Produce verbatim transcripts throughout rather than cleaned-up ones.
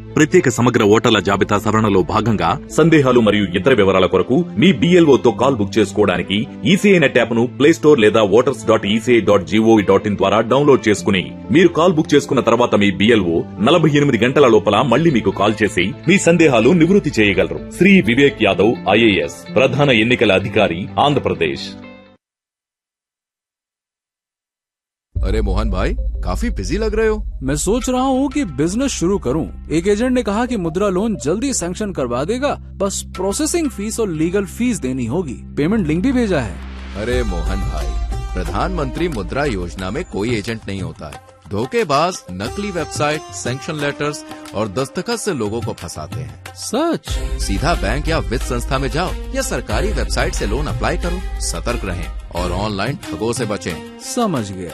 ప్రత్యేక సమగ్ర ఓటర్ల జాబితా సవరణలో భాగంగా సందేహాలు మరియు ఇతర వివరాల కొరకు మీ బిఎల్ఓ తో కాల్ బుక్ చేసుకోవడానికి ఈసీఐ నెట్ యాప్ ను ప్లే స్టోర్ లేదా voters dot ECI dot GOV dot in ద్వారా డౌన్లోడ్ చేసుకుని మీరు కాల్ బుక్ చేసుకున్న తర్వాత మీ బిఎల్ఓ నలభై ఎనిమిది గంటల లోపల మళ్ళీ మీకు కాల్ చేసి మీ సందేహాలు నివృత్తి చేయగలరు. శ్రీ వివేక్ యాదవ్ ఐఏఎస్, ప్రధాన ఎన్నికల అధికారి, ఆంధ్రప్రదేశ్. अरे मोहन भाई, काफी बिजी लग रहे हो. मैं सोच रहा हूँ कि बिजनेस शुरू करूँ. एक एजेंट ने कहा कि मुद्रा लोन जल्दी सैंक्शन करवा देगा, बस प्रोसेसिंग फीस और लीगल फीस देनी होगी. पेमेंट लिंक भी भेजा है. अरे मोहन भाई, प्रधानमंत्री मुद्रा योजना में कोई एजेंट नहीं होता है. धोखेबाज नकली वेबसाइट, सैंक्शन लेटर्स और दस्तखत से लोगों को फंसाते हैं. सच? सीधा बैंक या वित्त संस्था में जाओ या सरकारी वेबसाइट से लोन अप्लाई करो. सतर्क रहें और ऑनलाइन ठगों से बचें. समझ गया.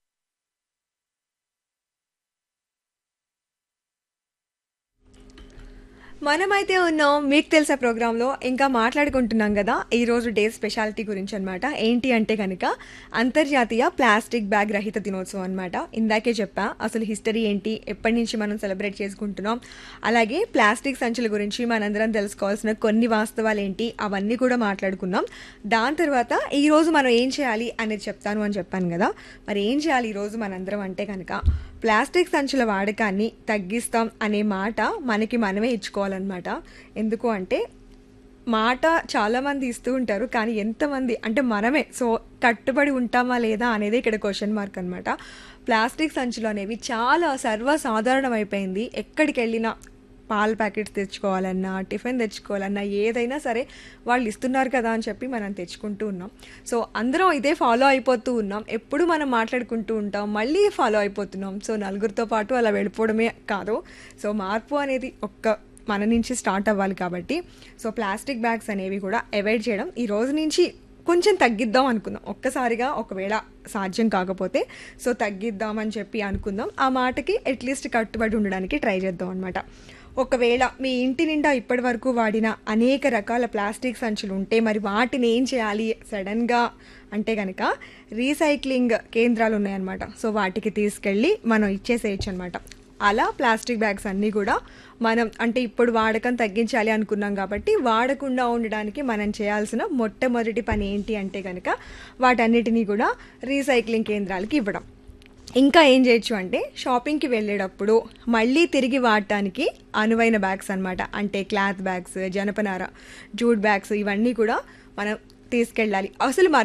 మనమైతే ఉన్నాం మీకు తెలుసా ప్రోగ్రాంలో. ఇంకా మాట్లాడుకుంటున్నాం కదా ఈరోజు డే స్పెషాలిటీ గురించి అనమాట. ఏంటి అంటే కనుక అంతర్జాతీయ ప్లాస్టిక్ బ్యాగ్ రహిత దినోత్సవం అనమాట. ఇందాకే చెప్పా అసలు హిస్టరీ ఏంటి, ఎప్పటి నుంచి మనం సెలబ్రేట్ చేసుకుంటున్నాం, అలాగే ప్లాస్టిక్ సంచుల గురించి మనందరం తెలుసుకోవాల్సిన కొన్ని వాస్తవాలు ఏంటి అవన్నీ కూడా మాట్లాడుకున్నాం. దాని తర్వాత ఈరోజు మనం ఏం చేయాలి అనేది చెప్తాను అని చెప్పాను కదా. మరి ఏం చేయాలి ఈరోజు మనందరం అంటే కనుక ప్లాస్టిక్ సంచుల వాడకాన్ని తగ్గిస్తాం అనే మాట మనకి మనమే ఇచ్చుకోవాలన్నమాట. ఎందుకు అంటే మాట చాలామంది ఇస్తూ ఉంటారు, కానీ ఎంతమంది అంటే మనమే సో కట్టుబడి ఉంటామా లేదా అనేది ఇక్కడ క్వశ్చన్ మార్క్ అనమాట. ప్లాస్టిక్ సంచులు అనేవి చాలా సర్వసాధారణం అయిపోయింది. ఎక్కడికి వెళ్ళినా పాల ప్యాకెట్స్ తెచ్చుకోవాలన్నా, టిఫిన్ తెచ్చుకోవాలన్నా ఏదైనా సరే వాళ్ళు ఇస్తున్నారు కదా అని చెప్పి మనం తెచ్చుకుంటూ ఉన్నాం. సో అందరం ఇదే ఫాలో అయిపోతూ ఉన్నాం. ఎప్పుడు మనం మాట్లాడుకుంటూ ఉంటాం, మళ్ళీ ఫాలో అయిపోతున్నాం. సో నలుగురితో పాటు అలా వెళ్ళిపోవడమే కాదు, సో మార్పు అనేది ఒక్క మన నుంచి స్టార్ట్ అవ్వాలి. కాబట్టి సో ప్లాస్టిక్ బ్యాగ్స్ అనేవి కూడా అవాయిడ్ చేయడం ఈ రోజు నుంచి కొంచెం తగ్గిద్దాం అనుకుందాం. ఒక్కసారిగా ఒకవేళ సాధ్యం కాకపోతే సో తగ్గిద్దామని చెప్పి అనుకుందాం. ఆ మాటకి అట్లీస్ట్ కట్టుబడి ఉండడానికి ట్రై చేద్దాం అనమాట. ఒకవేళ మీ ఇంటి నిండా ఇప్పటి వరకు వాడిన అనేక రకాల ప్లాస్టిక్ సంచులు ఉంటే మరి వాటిని ఏం చేయాలి సడన్గా అంటే కనుక రీసైక్లింగ్ కేంద్రాలు ఉన్నాయన్నమాట. సో వాటికి తీసుకెళ్ళి మనం ఇచ్చేసేయచ్చు అనమాట. అలా ప్లాస్టిక్ బ్యాగ్స్ అన్నీ కూడా మనం అంటే ఇప్పుడు వాడకం తగ్గించాలి అనుకున్నాం కాబట్టి వాడకుండా ఉండడానికి మనం చేయాల్సిన మొట్టమొదటి పని ఏంటి అంటే కనుక వాటన్నిటినీ కూడా రీసైక్లింగ్ కేంద్రాలకి ఇవ్వడం. ఇంకా ఏం చేయొచ్చు అంటే షాపింగ్కి వెళ్ళేటప్పుడు మళ్ళీ తిరిగి వాడటానికి అనువైన బ్యాగ్స్ అనమాట. అంటే క్లాత్ బ్యాగ్స్, జనపనార, జూట్ బ్యాగ్స్ ఇవన్నీ కూడా మనం తీసుకెళ్ళాలి. అసలు